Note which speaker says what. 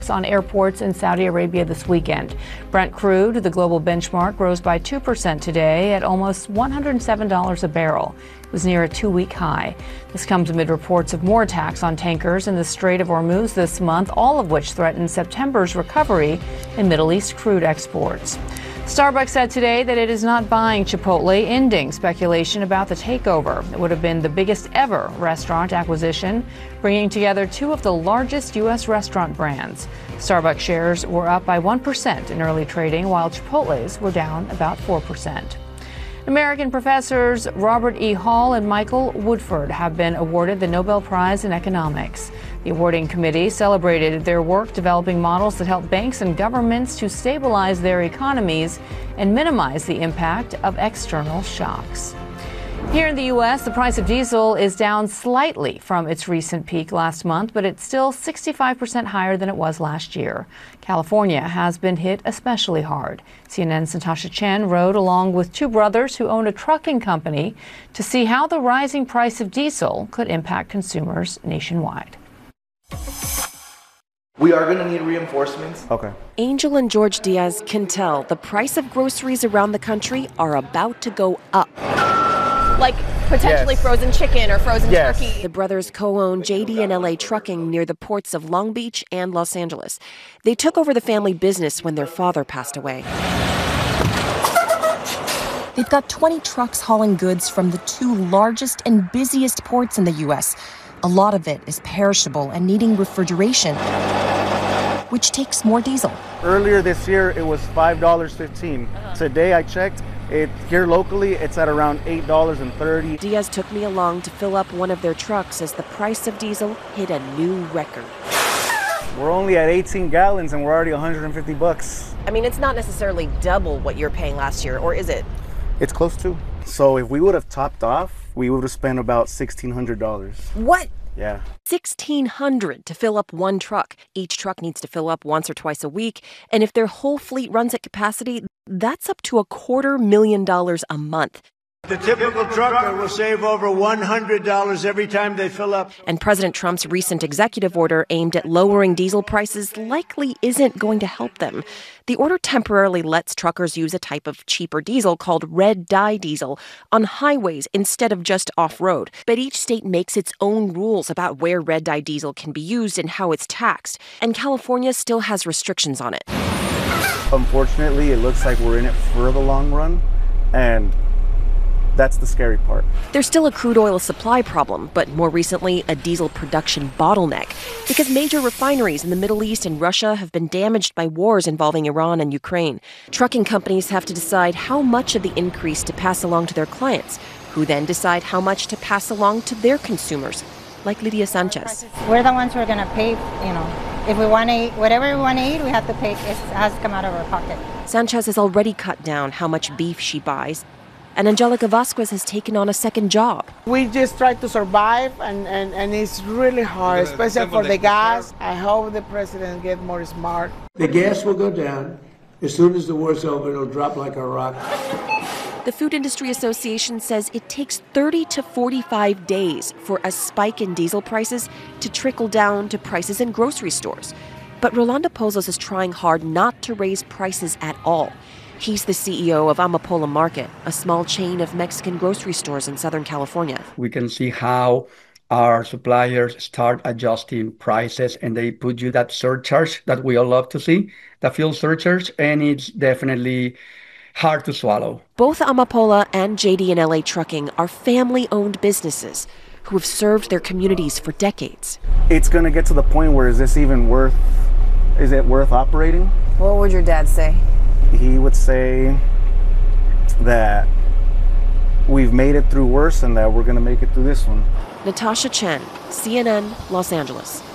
Speaker 1: On airports in Saudi Arabia this weekend. Brent crude, the global benchmark, rose by 2% today at almost $107 a barrel. It was near a 2-week high. This comes amid reports of more attacks on tankers in the Strait of Hormuz this month, all of which threaten September's recovery in Middle East crude exports. Starbucks said today that it is not buying Chipotle, ending speculation about the takeover. It would have been the biggest ever restaurant acquisition, bringing together two of the largest U.S. restaurant brands. Starbucks shares were up by 1% in early trading, while Chipotle's were down about 4%. American professors Robert E. Hall and Michael Woodford have been awarded the Nobel Prize in Economics. The awarding committee celebrated their work developing models that help banks and governments to stabilize their economies and minimize the impact of external shocks. Here in the U.S., the price of diesel is down slightly from its recent peak last month, but it's still 65% higher than it was last year. California has been hit especially hard. CNN's Natasha Chen rode along with two brothers who own a trucking company to see how the rising price of diesel could impact consumers nationwide.
Speaker 2: We are going to need reinforcements.
Speaker 3: Okay.
Speaker 4: Angel and George Diaz can tell the price of groceries around the country are about to go up.
Speaker 5: Like potentially frozen chicken or frozen turkey.
Speaker 4: The brothers co-own JD&LA Trucking near the ports of Long Beach and Los Angeles. They took over the family business when their father passed away. They've got 20 trucks hauling goods from the two largest and busiest ports in the U.S. A lot of it is perishable and needing refrigeration, which takes more diesel.
Speaker 3: Earlier this year, it was $5.15. Today, I checked. Here locally, it's at around $8.30.
Speaker 4: Diaz took me along to fill up one of their trucks as the price of diesel hit a new record.
Speaker 3: We're only at 18 gallons and we're already $150.
Speaker 5: I mean, it's not necessarily double what you're paying last year, or is it?
Speaker 3: It's close to. So if we would have topped off, we would have spent about $1,600.
Speaker 5: What?
Speaker 3: Yeah.
Speaker 4: $1,600 to fill up one truck. Each truck needs to fill up once or twice a week. And if their whole fleet runs at capacity, that's up to $250,000 a month.
Speaker 6: The typical trucker will save over $100 every time they fill up.
Speaker 4: And President Trump's recent executive order aimed at lowering diesel prices likely isn't going to help them. The order temporarily lets truckers use a type of cheaper diesel called red dye diesel on highways instead of just off-road. But each state makes its own rules about where red dye diesel can be used and how it's taxed. And California still has restrictions on it.
Speaker 3: Unfortunately, it looks like we're in it for the long run, and that's the scary part.
Speaker 4: There's still a crude oil supply problem, but more recently, a diesel production bottleneck, because major refineries in the Middle East and Russia have been damaged by wars involving Iran and Ukraine. Trucking companies have to decide how much of the increase to pass along to their clients, who then decide how much to pass along to their consumers, like Lydia Sanchez.
Speaker 7: We're the ones who are going to pay, if we want to eat, whatever we want to eat, we have to pay. It has to come out of our pocket.
Speaker 4: Sanchez has already cut down how much beef she buys, and Angelica Vasquez has taken on a second job.
Speaker 8: We just try to survive, and it's really hard, especially for the gas. I hope the president gets more smart.
Speaker 6: The gas will go down. As soon as the war's over, it'll drop like a rock.
Speaker 4: The Food Industry Association says it takes 30 to 45 days for a spike in diesel prices to trickle down to prices in grocery stores. But Rolando Pozos is trying hard not to raise prices at all. He's the CEO of Amapola Market, a small chain of Mexican grocery stores in Southern California.
Speaker 9: We can see how our suppliers start adjusting prices, and they put you that surcharge that we all love to see, the fuel surcharge, and it's definitely hard to swallow.
Speaker 4: Both Amapola and JD&LA Trucking are family-owned businesses who have served their communities for decades.
Speaker 3: It's going to get to the point where is it worth operating?
Speaker 5: What would your dad say?
Speaker 3: He would say that we've made it through worse and that we're going to make it through this one.
Speaker 4: Natasha Chen, CNN, Los Angeles.